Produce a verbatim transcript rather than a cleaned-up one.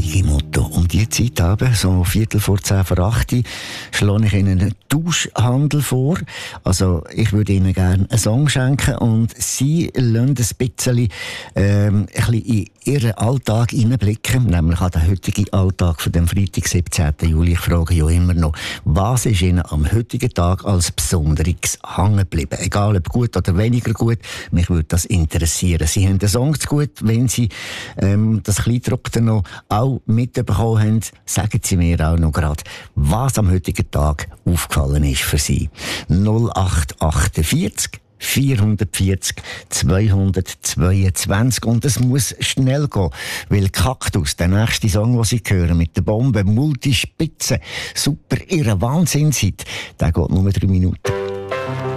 I G-Motto. Um die Zeit eben, so Viertel vor zehn vor acht, schlage ich Ihnen einen Tauschhandel vor. Also ich würde Ihnen gerne einen Song schenken und Sie lassen ein bisschen, ähm, ein bisschen in Ihren Alltag hineinblicken, nämlich an den heutigen Alltag von dem Freitag, siebzehnten Juli. Ich frage ja immer noch, was ist Ihnen am heutigen Tag als Besonderes hängen geblieben? Egal ob gut oder weniger gut, mich würde das interessieren. Sie haben den Song zu gut, wenn Sie ähm, das Kleidruckte noch auch mitbekommen haben, sagen Sie mir auch noch gerade, was am heutigen Tag aufgefallen ist für Sie. null acht achtundvierzig vierhundertvierzig zweihundertzweiundzwanzig. Und es muss schnell gehen, weil Kaktus, der nächste Song, den Sie hören, mit der Bombe, Multispitze, super, irre Wahnsinn seid, der geht nur drei Minuten.